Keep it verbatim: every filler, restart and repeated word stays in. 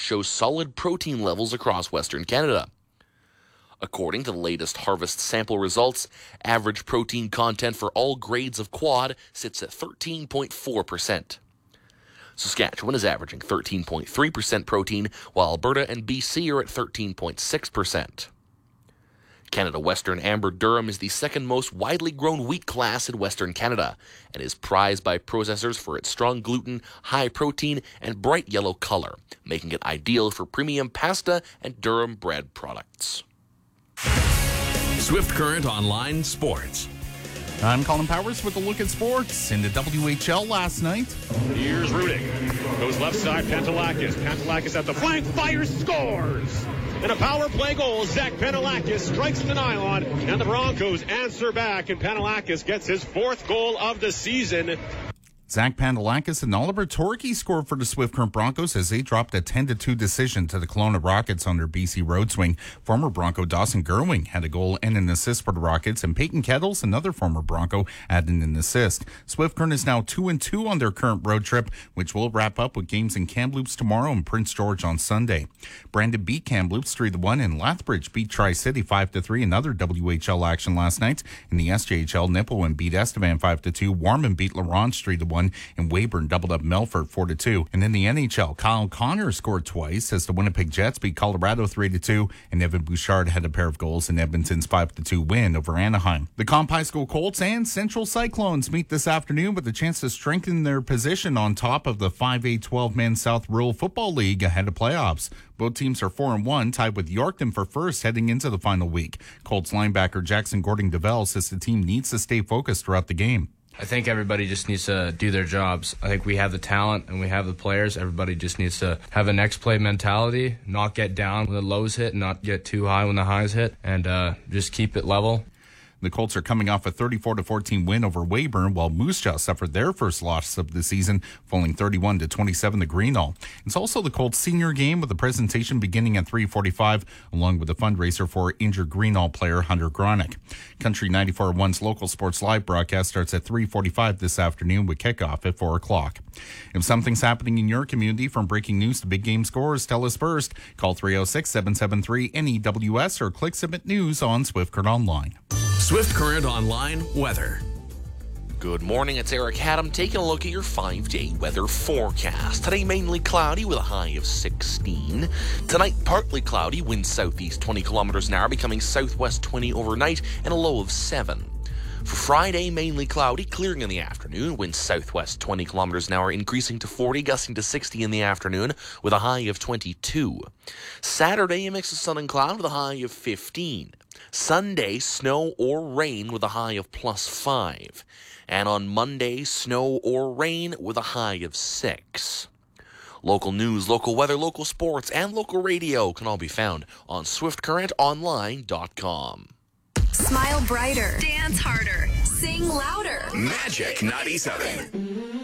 shows solid protein levels across Western Canada. According to the latest harvest sample results, average protein content for all grades of quad sits at thirteen point four percent. Saskatchewan is averaging thirteen point three percent protein, while Alberta and B C are at thirteen point six percent. Canada Western Amber Durum is the second most widely grown wheat class in Western Canada and is prized by processors for its strong gluten, high protein, and bright yellow color, making it ideal for premium pasta and durum bread products. Swift Current Online Sports. I'm Colin Powers with a look at sports. In the W H L last night, here's Rudick. Goes left side, Pantelakis. Pantelakis at the flank, fires, scores! And a power play goal, Zach Pantelakis strikes the nylon, and the Broncos answer back, and Pantelakis gets his fourth goal of the season. Zach Pantelakis and Oliver Torkey scored for the Swift Current Broncos as they dropped a ten to two decision to the Kelowna Rockets on their B C road swing. Former Bronco Dawson Gerwing had a goal and an assist for the Rockets, and Peyton Kettles, another former Bronco, added an assist. Swift Current is now two and two on their current road trip, which will wrap up with games in Kamloops tomorrow and Prince George on Sunday. Brandon beat Kamloops three to one, and Lethbridge beat Tri-City five to three. Another W H L action last night. In the S J H L, Nipawin beat Estevan five to two. Warman beat Lawrence three to one. And Weyburn doubled up Melfort four to two. And in the N H L, Kyle Connor scored twice as the Winnipeg Jets beat Colorado three to two, and Evan Bouchard had a pair of goals in Edmonton's five to two win over Anaheim. The Comp High School Colts and Central Cyclones meet this afternoon with a chance to strengthen their position on top of the five A twelve Man South Rural Football League ahead of playoffs. Both teams are four and one, tied with Yorkton for first heading into the final week. Colts linebacker Jackson Gordon-Devell says the team needs to stay focused throughout the game. I think everybody just needs to do their jobs. I think we have the talent and we have the players. Everybody just needs to have a next play mentality, not get down when the lows hit, not get too high when the highs hit, and uh, just keep it level. The Colts are coming off a thirty-four to fourteen win over Weyburn, while Moose Jaw suffered their first loss of the season, falling thirty-one to twenty-seven to Greenall. It's also the Colts' senior game, with the presentation beginning at three forty-five, along with a fundraiser for injured Greenall player Hunter Gronick. Country ninety-four point one's Local Sports Live broadcast starts at three forty-five this afternoon with kickoff at four o'clock. If something's happening in your community, from breaking news to big game scores, tell us first. Call three oh six, seven seven three, N E W S or click Submit News on Swift Current Online. Swift Current Online weather. Good morning, it's Eric Haddam taking a look at your five-day weather forecast. Today, mainly cloudy with a high of sixteen. Tonight, partly cloudy, winds southeast twenty kilometers an hour, becoming southwest twenty overnight, and a low of seven. For Friday, mainly cloudy, clearing in the afternoon, winds southwest twenty kilometers an hour, increasing to forty, gusting to sixty in the afternoon, with a high of twenty-two. Saturday, a mix of sun and cloud with a high of fifteen. Sunday, snow or rain with a high of plus five. And on Monday, snow or rain with a high of six. Local news, local weather, local sports, and local radio can all be found on swift current online dot com. Smile brighter. Dance harder. Sing louder. Magic ninety-seven.